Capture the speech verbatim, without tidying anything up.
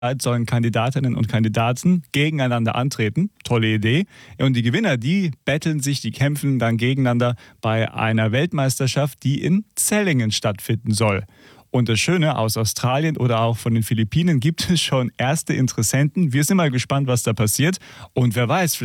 sollen Kandidatinnen und Kandidaten gegeneinander antreten. Tolle Idee. Und die Gewinner, die betteln sich, die kämpfen dann gegeneinander bei einer Weltmeisterschaft, die in Zellingen stattfinden soll. Und das Schöne, aus Australien oder auch von den Philippinen gibt es schon erste Interessenten. Wir sind mal gespannt, was da passiert. Und wer weiß,